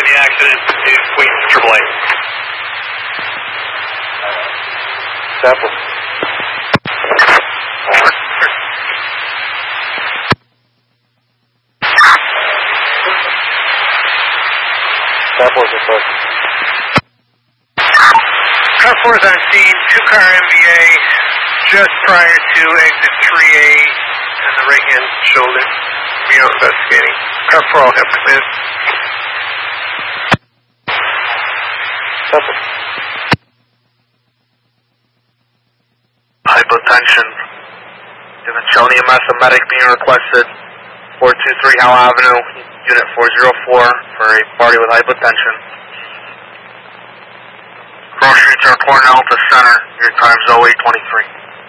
the accident to wait for AAA. Sample. Sample is in front. Car 4 is on scene, 2-car MVA, just prior to exit 3A and the right-hand shoulder. We are investigating. Car 4 will have come in. Sample. Hypotension. Divincioni EMS, a medic being requested. 423 Howell Avenue, Unit 404 for a party with hypotension. Cross Streets are Cornell to Center. Your time's 0823.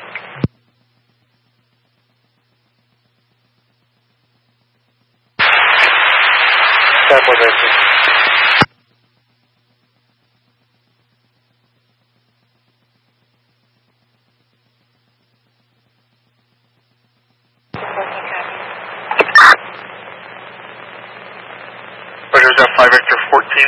Sample answer. Roger, was that 5 Victor 14?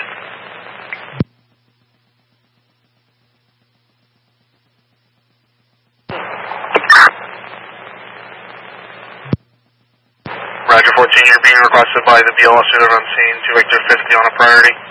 Roger 14, you're being requested by the BLS unit on scene, 2 Victor 50 on a priority.